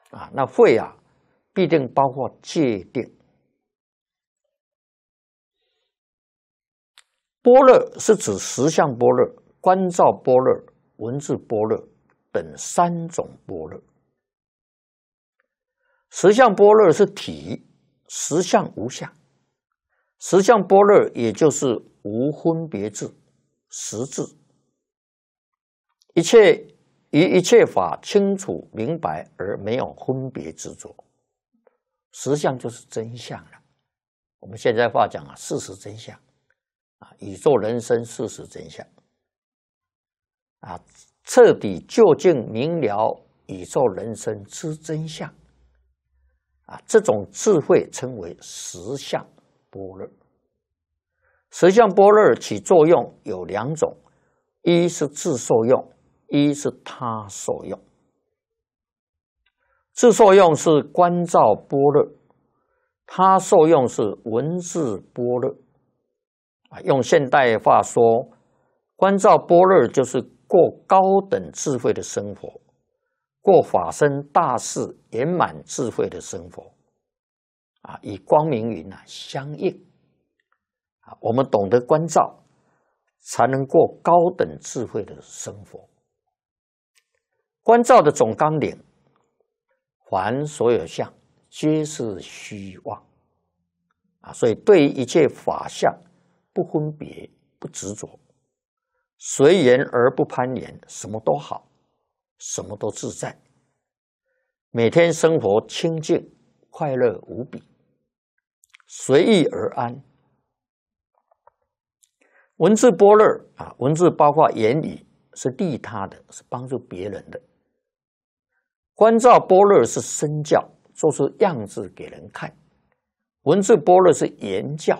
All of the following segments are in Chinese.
那慧必定包括界定。般若是指实相般若、观照般若、文字般若等3种般若。实相般若是体，实相无相。实相般若也就是无分别智、实智，一切法清楚明白而没有分别执着。实相就是真相了。我们现在话讲事实真相宇宙人生事实真相彻底究竟明了宇宙人生之真相这种智慧称为实相般若。实相般若起作用有2种，一是自受用，一是他受用。自受用是观照般若，他受用是文字般若。用现代话说，观照般若就是过高等智慧的生活，过法身大士圆满智慧的生活与光明云相应我们懂得观照，才能过高等智慧的生活。观照的总纲领，凡所有相，皆是虚妄所以对于一切法相不分别、不执着，随缘而不攀缘，什么都好，什么都自在，每天生活清净快乐无比，随意而安。文字般若文字包括言语，是利他的，是帮助别人的。观照般若是身教，做出样子给人看。文字般若是言教，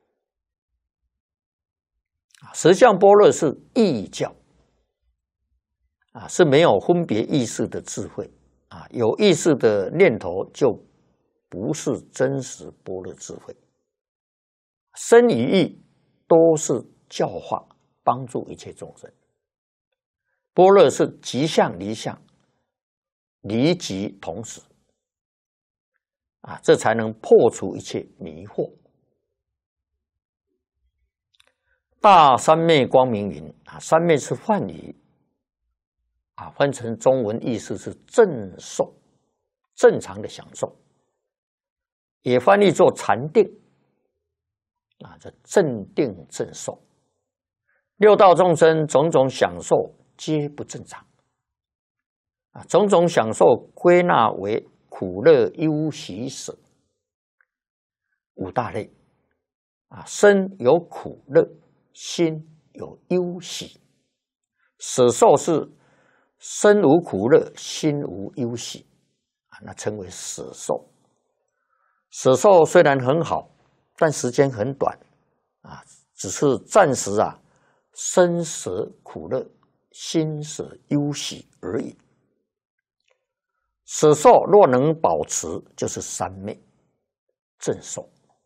实相般若是意教是没有分别意识的智慧有意识的念头就不是真实般若智慧。身与意都是教化，帮助一切众生。般若是即相离相，离即同时这才能破除一切迷惑。大三昧光明云三昧是梵语翻成中文意思是正受，正常的享受，也翻译作禅定这正定正受。六道众生种种享受皆不正常种种享受归纳为苦乐忧喜舍5大类身有苦乐，心有忧喜。舍受是身无苦乐，心无忧喜那称为舍受。舍受虽然很好，但时间很短只是暂时身舍苦乐，心舍忧喜而已。舍受若能保持，就是三昧正受。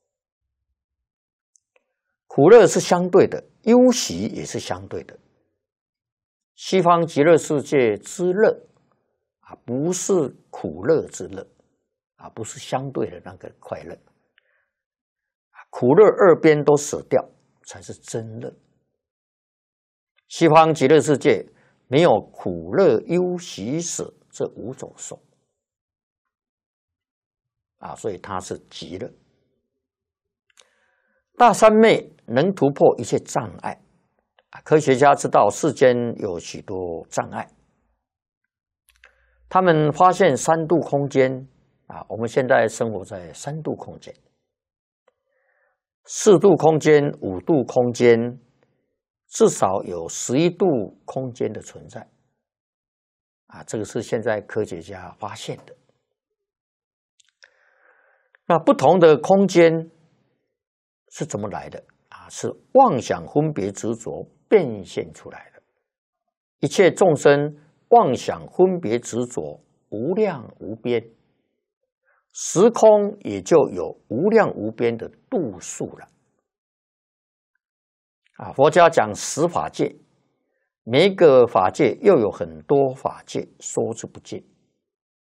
苦乐是相对的，忧喜也是相对的。西方极乐世界之乐不是苦乐之乐不是相对的那个快乐。苦乐二边都舍掉，才是真乐。西方极乐世界没有苦乐忧喜舍这5种受所以它是极乐。大三昧能突破一切障碍科学家知道世间有许多障碍，他们发现3度空间我们现在生活在3度空间、4度空间、5度空间，至少有11度空间的存在这个是现在科学家发现的。那不同的空间是怎么来的是妄想分别执着变现出来的。一切众生妄想分别执着无量无边，时空也就有无量无边的度数了佛家讲10法界，每一个法界又有很多法界，说之不尽